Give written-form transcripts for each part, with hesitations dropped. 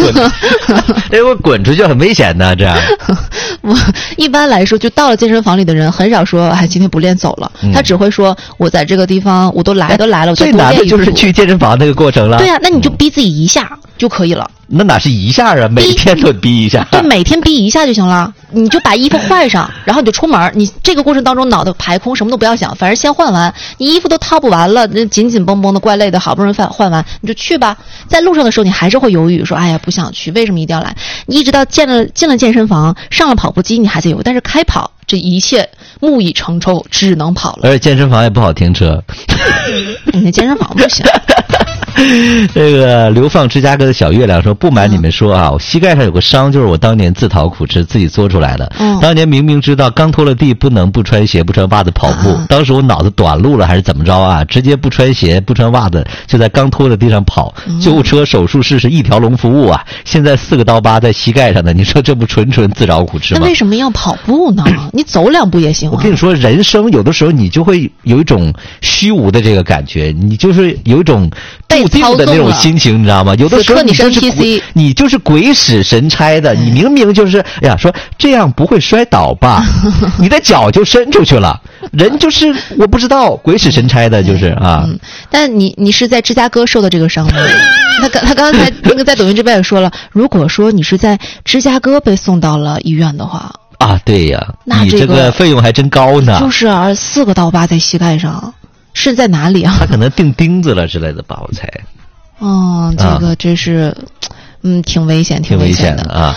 滚，我滚出去很危险的，这样。 我一般来说，就到了健身房里的人很少说，哎，今天不练走了。他只会说，我在这个地方我都来了，我再多练一组。最难的就是去健身房那个过程了。 对呀，那你就逼自己一下就可以了。 那哪是一下啊？每天都逼一下。 对，每天逼一下就行了。你就把衣服换上，然后你就出门。你这个过程当中脑袋排空，什么都不要想，反正先换完。你衣服都套不完了，那紧紧绷绷的，怪累的，好不容易换完，你就去吧。在路上的时候，你还是会犹豫，说：“哎呀，不想去，为什么一定要来？”你一直到进了健身房，上了跑步机，你还在犹豫。但是开跑，这一切木已成舟，只能跑了。 而且健身房也不好停车。 你那健身房不行。 这个流放芝加哥的小月亮说，不瞒你们说啊，我膝盖上有个伤，就是我当年自讨苦吃自己做出来的。当年明明知道刚拖了地不能不穿鞋不穿袜子跑步，当时我脑子短路了还是怎么着啊，直接不穿鞋不穿袜子就在刚拖的地上跑，救护车手术室是一条龙服务啊，现在4个刀疤在膝盖上的，你说这不纯自找苦吃吗？ 那为什么要跑步呢？你走2步也行啊。 我跟你说，人生有的时候你就会有一种虚无的这个感觉，你就是有一种注定的那种心情，你知道吗？有的时候你就是鬼使神差的，你明明就是哎呀，说这样不会摔倒吧，你的脚就伸出去了，人就是我不知道鬼使神差的，就是啊。 但你是在芝加哥受的这个伤吗？他刚才那个在抖音这边也说了，如果说你是在芝加哥被送到了医院的话啊，对呀，你这个费用还真高呢。 就是4个刀疤在膝盖上，是在哪里啊？ 他可能钉钉子了之类的吧，我猜。 哦，这个真是，挺危险，挺危险的啊。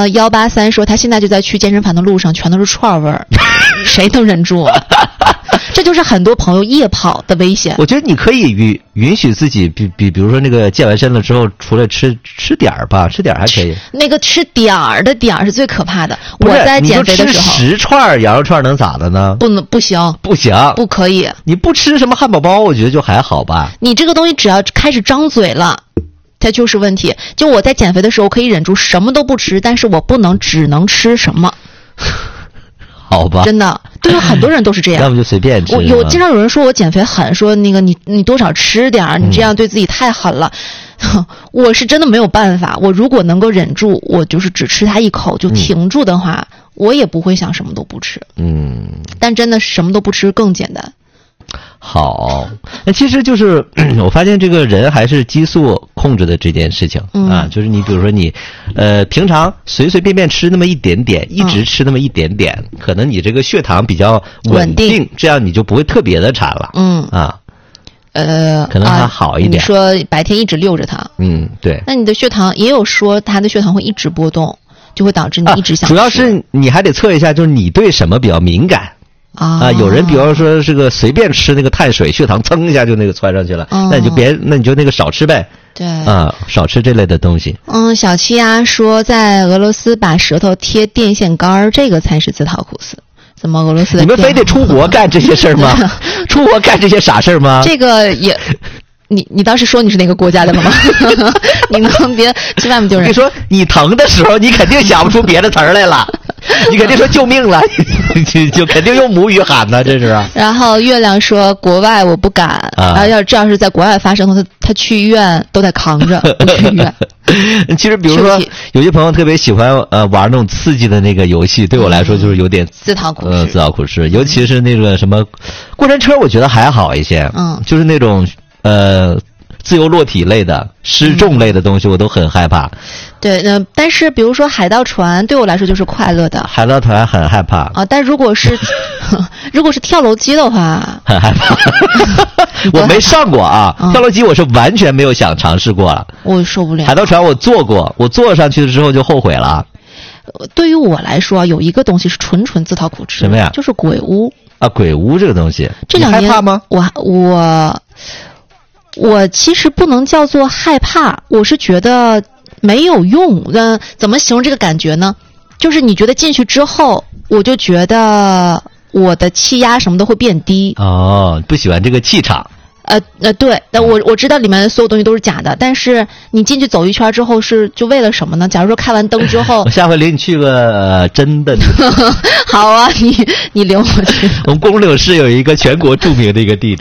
183说他现在就在去健身房的路上，全都是串味儿，谁能忍住啊？这就是很多朋友夜跑的危险。 我觉得你可以允许自己，比如说那个健完身了之后，出来吃点儿吧，吃点儿还可以。 那个吃点儿的点儿是最可怕的。我在减肥的时候， 你就吃10串羊肉串能咋的呢？ 不行，不可以。 你不吃什么汉堡包，我觉得就还好吧。 你这个东西只要开始张嘴了，它就是问题。就我在减肥的时候可以忍住什么都不吃，但是我不能只能吃什么。 好吧， 真的，对有很多人都是这样。 要么就随便吃。 经常有人说我减肥狠，说那个你多少吃点儿，你这样对自己太狠了。我是真的没有办法，我如果能够忍住，我就是只吃它一口就停住的话，我也不会想什么都不吃。但真的什么都不吃更简单。 好，那其实就是我发现这个人还是激素控制的这件事情啊，就是你比如说你平常随随便便吃那么一点点，一直吃那么一点点，可能你这个血糖比较稳定，这样你就不会特别的馋了。可能还好一点。 你说白天一直溜着它， 对。 那你的血糖也有说它的血糖会一直波动，就会导致你一直想吃。 主要是你还得测一下，就是你对什么比较敏感。有人比方说这个随便吃那个碳水，血糖噌一下就那个窜上去了，那你就那个少吃呗。 对少吃这类的东西。 小七呀说在俄罗斯把舌头贴电线杆，这个才是自讨苦死。怎么俄罗斯的？ 你们非得出国干这些事儿吗？出国干这些傻事儿吗？ 这个也。你当时说你是哪个国家的了吗？你能别去外面丢人？ 你说你疼的时候，你肯定想不出别的词儿来了，你肯定说救命了，就肯定用母语喊呢，这是。 然后月亮说国外我不敢，然后这要是在国外发生的，他去医院都得扛着，不去医院。 其实比如说有些朋友特别喜欢玩那种刺激的那个游戏，对我来说就是有点自讨苦吃，尤其是那个什么过山车，我觉得还好一些，就是那种自由落体类的、失重类的东西，我都很害怕。 对，但是比如说海盗船，对我来说就是快乐的。 海盗船很害怕啊，但如果是跳楼机的话， 很害怕。我没上过啊，跳楼机我是完全没有想尝试过了， 我受不了。 海盗船我坐过，我坐上去了之后就后悔了。 对于我来说，有一个东西是纯自讨苦吃。 什么呀？ 就是鬼屋啊，鬼屋这个东西， 这2年你害怕吗？ 我其实不能叫做害怕，我是觉得没有用。怎么形容这个感觉呢？就是你觉得进去之后，我就觉得我的气压什么都会变低。 不喜欢这个气场。 对，我知道里面所有东西都是假的，但是你进去走一圈之后就为了什么呢？假如说开完灯之后， 我下回领你去个真的。 好啊，你领我去。 我们公柳市有一个全国著名的一个地点。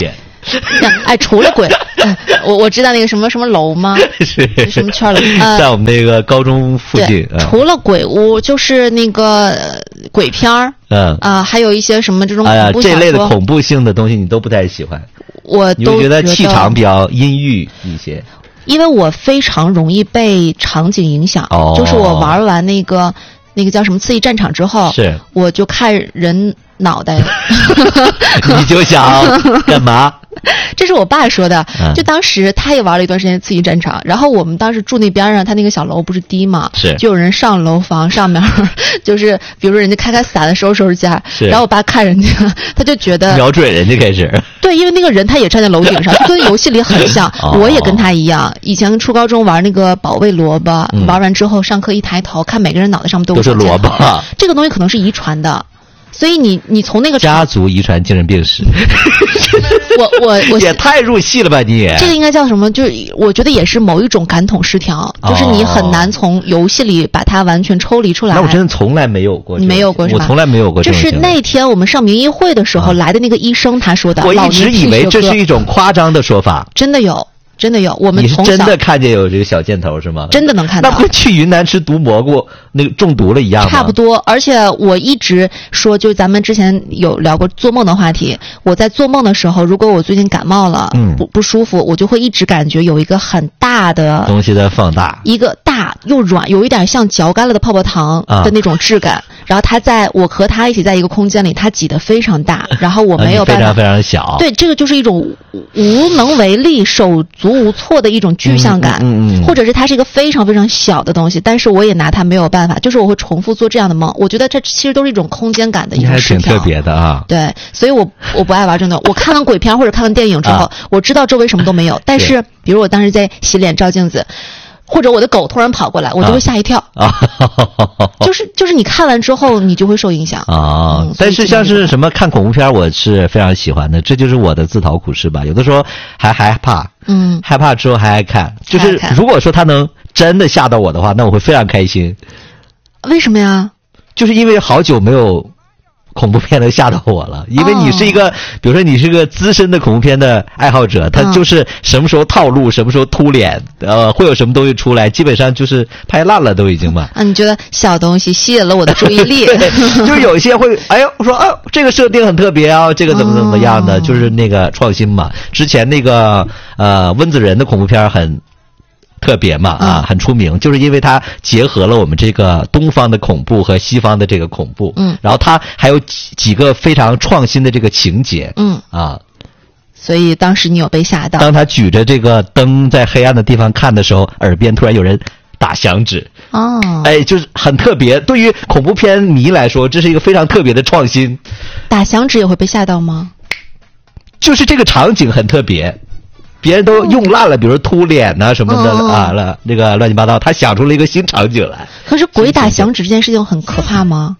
除了鬼，我知道那个什么什么楼吗？ 是什么圈楼？ 在我们那个高中附近。 除了鬼屋，就是那个鬼片儿。还有一些什么这种恐怖小说。 这类的恐怖性的东西你都不太喜欢。 你就觉得气场比较阴郁一些。 因为我非常容易被场景影响，就是我玩完那个叫什么刺激战场之后，我就看人脑袋。 你就想干嘛？ 这是我爸说的，就当时他也玩了一段时间刺激战场，然后我们当时住那边上，他那个小楼不是低嘛，就有人上楼房上面，就是比如说人家开伞的收拾家，然后我爸看人家，他就觉得瞄准人家开始。 对，因为那个人他也站在楼顶上，跟游戏里很像。我也跟他一样，以前初高中玩那个保卫萝卜，玩完之后上课一抬头，看每个人脑袋上面都是萝卜。 这个东西可能是遗传的。所以你从那个家族遗传精神病史， 我也太入戏了吧你？ 这个应该叫什么？就是我觉得也是某一种感统失调，就是你很难从游戏里把它完全抽离出来。 那我真的从来没有过， 你没有过是吧？ 我从来没有过。 这是那天我们上民意会的时候来的那个医生他说的。 我一直以为这是一种夸张的说法。 真的有。真的有，我们你是真的看见有这个小箭头是吗？ 真的能看到。 那不去云南吃毒蘑菇那个中毒了一样吗？ 差不多，而且我一直说，就咱们之前有聊过做梦的话题，我在做梦的时候，如果我最近感冒了，不舒服，我就会一直感觉有一个很大的东西在放大， 一个大又软，有一点像嚼干了的泡泡糖的那种质感。然后我和他一起在一个空间里，他挤得非常大，然后我没有办法， 非常非常小。 对，这个就是一种无能为力、手足无措的一种具象感，或者是它是一个非常非常小的东西，但是我也拿它没有办法，就是我会重复做这样的梦。我觉得这其实都是一种空间感的一种失调。 你还挺特别的啊。 对，所以我不爱玩这种。我看完鬼片或者看完电影之后，我知道周围什么都没有，但是比如我当时在洗脸照镜子。或者我的狗突然跑过来，我就会吓一跳。就是你看完之后，你就会受影响啊。但是像是什么看恐怖片，我是非常喜欢的，这就是我的自讨苦吃吧。有的时候还害怕，害怕之后还爱看。就是如果说他能真的吓到我的话，那我会非常开心。 为什么呀？ 就是因为好久没有恐怖片都吓到我了，因为你是一个，比如说你是个资深的恐怖片的爱好者，他就是什么时候套路，什么时候秃脸，会有什么东西出来，基本上就是拍烂了都已经嘛。 你觉得小东西吸引了我的注意力？ 就是有一些会，我说这个设定很特别啊，这个怎么样的，就是那个创新嘛。之前那个温子仁的恐怖片很特别嘛，很出名，就是因为它结合了我们这个东方的恐怖和西方的这个恐怖，然后它还有几个非常创新的这个情节， 所以当时你有被吓到。 当他举着这个灯在黑暗的地方看的时候，耳边突然有人打响指，就是很特别。对于恐怖片迷来说，这是一个非常特别的创新。 打响指也会被吓到吗？ 就是这个场景很特别。别人都用烂了，比如说秃脸呐什么的那个乱七八糟，他想出了一个新场景来。 可是鬼打响指这件事情很可怕吗？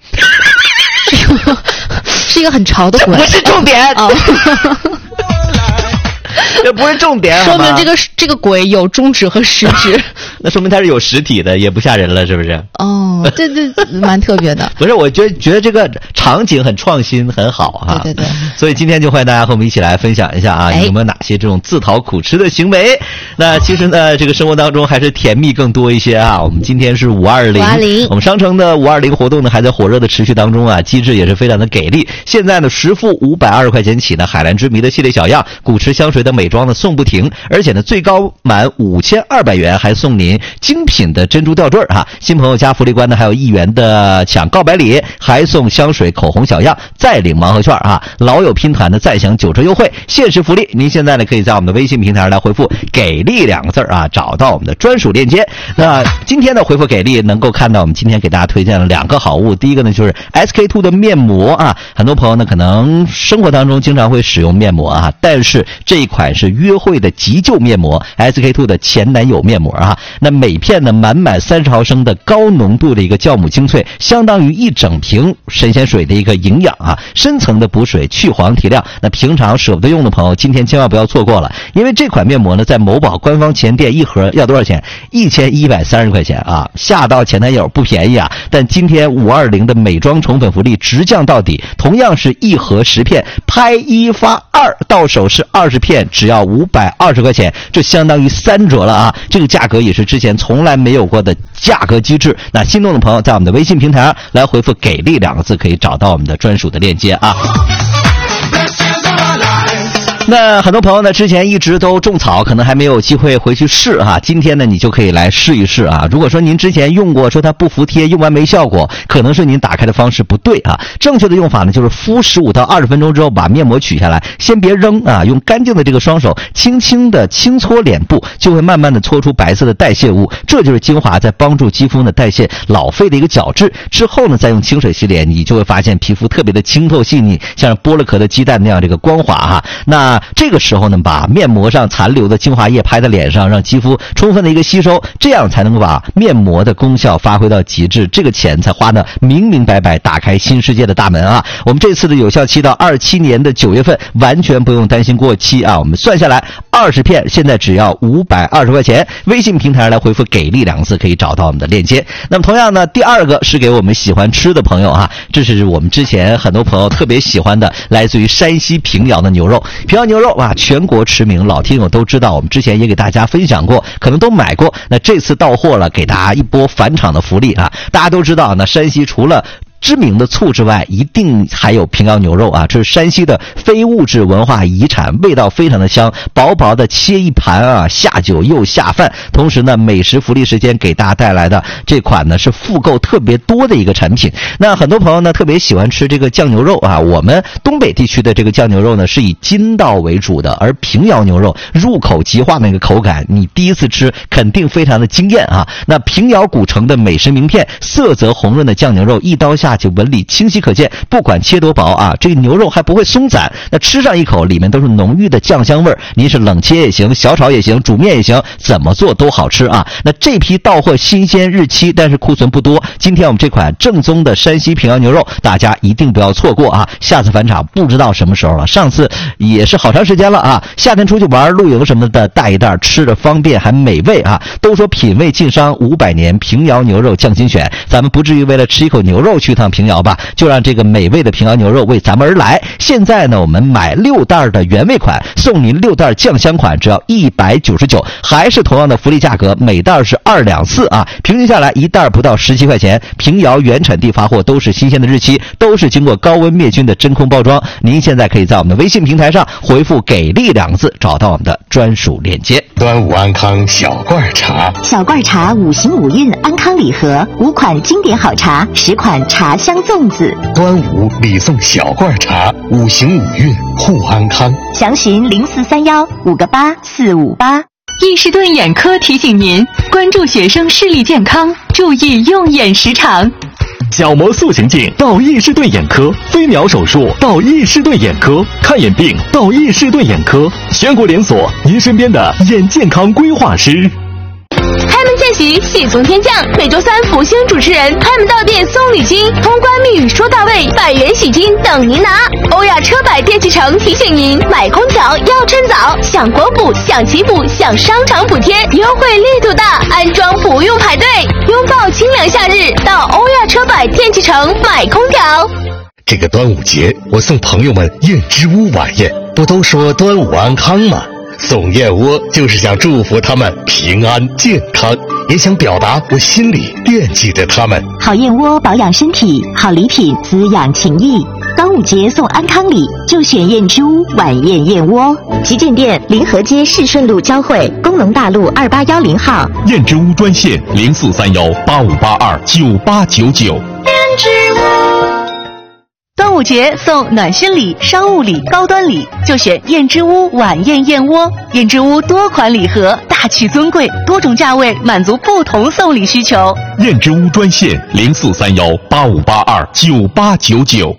是一个很潮的鬼， 不是重点啊。这不是重点， 说明这个鬼有中指和食指， 那说明它是有实体的，也不吓人了，是不是？ 这蛮特别的。 不是，我觉得这个场景很创新，很好哈。 对。 所以今天就欢迎大家和我们一起来分享一下啊，有没有哪些这种自讨苦吃的行为？那其实呢，这个生活当中还是甜蜜更多一些啊。我们今天是520，我们商城的520活动呢还在火热的持续当中啊，机制也是非常的给力。现在呢，10付520块钱起呢，海蓝之谜的系列小样、古驰香水的美妆呢送不停，而且呢最高满5200元还送您精品的珍珠吊坠哈。新朋友加福利关呢还有1元的抢告白礼，还送香水、口红小样，再领盲盒券啊。老友拼团的再享9折优惠，限时福利。您现在呢可以在我们的微信平台上来回复“给力”2个字啊，找到我们的专属链接。那今天的回复给力，能够看到我们今天给大家推荐了2个好物。第一个呢就是 SK2 的面膜啊，很多朋友呢可能生活当中经常会使用面膜啊，但是这一款是约会的急救面膜 SK2 的前男友面膜啊。那每片呢满30毫升的高浓度的一个酵母精粹，相当于1整瓶神仙水的一个营养啊，深层的补水去黄提亮。那平常舍不得用的朋友，今天千万不要错过了，因为这款面膜呢在某宝官方前店一盒要多少钱？1130块钱啊，吓到前男友不便宜啊。但今天520的美妆宠粉福利直降到底，同样是一盒10片，拍1发2，到手是20片。 片只要520块钱，这相当于3折了啊！这个价格也是之前从来没有过的价格机制。那心动的朋友在我们的微信平台上来回复“给力”2个字，可以找到我们的专属的链接啊。那很多朋友呢之前一直都种草，可能还没有机会回去试啊。今天呢你就可以来试一试啊。如果说您之前用过，说它不服帖，用完没效果，可能是您打开的方式不对啊。正确的用法呢就是敷15到20分钟之后把面膜取下来，先别扔啊，用干净的这个双手轻轻的轻搓脸部，就会慢慢的搓出白色的代谢物，这就是精华在帮助肌肤呢代谢老废的一个角质。之后呢再用清水洗脸，你就会发现皮肤特别的清透细腻，像剥了壳的鸡蛋那样这个光滑哈。那这个时候呢，把面膜上残留的精华液拍在脸上，让肌肤充分的一个吸收，这样才能够把面膜的功效发挥到极致，这个钱才花得明明白白，打开新世界的大门啊！我们这次的有效期到27年的9月份，完全不用担心过期啊！我们算下来20片现在只要520块钱，微信平台上来回复“给力”2个字可以找到我们的链接。那么同样呢，第二个是给我们喜欢吃的朋友啊，这是我们之前很多朋友特别喜欢的，来自于山西平遥的牛肉。平遥牛肉啊，全国驰名，老听友都知道，我们之前也给大家分享过，可能都买过。那这次到货了，给大家一波返场的福利啊！大家都知道，那山西除了知名的醋之外，一定还有平遥牛肉啊，这是山西的非物质文化遗产，味道非常的香，薄薄的切一盘啊，下酒又下饭。同时呢，美食福利时间给大家带来的这款呢是复购特别多的一个产品。那很多朋友呢特别喜欢吃这个酱牛肉啊，我们东北地区的这个酱牛肉呢是以筋道为主的，而平遥牛肉入口即化那个口感，你第一次吃肯定非常的惊艳啊。那平遥古城的美食名片，色泽红润的酱牛肉，一刀下去纹理清晰可见，不管切多薄啊，这个牛肉还不会松散，那吃上一口里面都是浓郁的酱香味儿，您是冷切也行，小炒也行，煮面也行，怎么做都好吃啊。那这批到货新鲜日期，但是库存不多，今天我们这款正宗的山西平遥牛肉大家一定不要错过啊，下次返场不知道什么时候了，上次也是好长时间了啊，夏天出去玩露营什么的带一袋，吃着方便还美味啊。都说品味晋商500年，平遥牛肉匠心选，咱们不至于为了吃一口牛肉去趟平遥吧，就让这个美味的平遥牛肉为咱们而来。现在呢，我们买6袋的原味款，送您6袋酱香款，只要199，还是同样的福利价格，每袋是2两4啊，平均下来一袋不到17块钱。平遥原产地发货，都是新鲜的日期，都是经过高温灭菌的真空包装。您现在可以在我们的微信平台上回复“给力”2个字，找到我们的专属链接。 端午安康小罐茶， 小罐茶5行5运安康礼盒，5款经典好茶，10款茶香粽子。 端午礼送小罐茶，5行5运护安康。 详询0431-58458。 伊士顿眼科提醒您关注学生视力健康，注意用眼时长。 角膜塑形镜到伊士顿眼科，飞秒手术到伊士顿眼科，看眼病到伊士顿眼科，全国连锁，您身边的眼健康规划师。 开门见喜，喜从天降。每周3福星主持人开门到店送礼金，通关密语说到位，100元喜金等您拿。欧亚车百电器城提醒您，买空调要趁早，享国补，享旗补，享商场补贴，优惠力度大，安装不用排队，拥抱清凉夏日，到欧亚车百电器城买空调。 这个端午节，我送朋友们燕之屋晚宴，不都说端午安康吗？送燕窝就是想祝福他们平安健康，也想表达我心里惦记着他们。 好燕窝保养身体，好礼品滋养情谊。端午节送安康礼，就选燕之屋晚宴燕窝。旗舰店临河街市顺路交汇，工农大路2810号。 燕之屋专线043185829899。燕之屋。端午节送暖心礼、商务礼、高端礼，就选燕之屋晚宴燕窝。燕之屋多款礼盒，大气尊贵，多种价位，满足不同送礼需求。 燕之屋专线043185829899。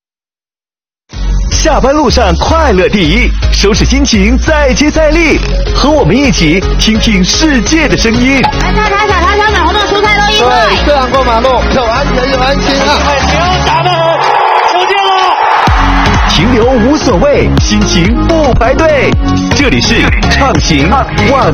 下班路上快乐第一，收拾心情再接再厉，和我们一起听听世界的声音。 来小茶买红豆蔬菜都1块。 这样过马路又安全又安心啊！ 牛打得很，出界了。 停留无所谓，心情不排队，这里是畅行万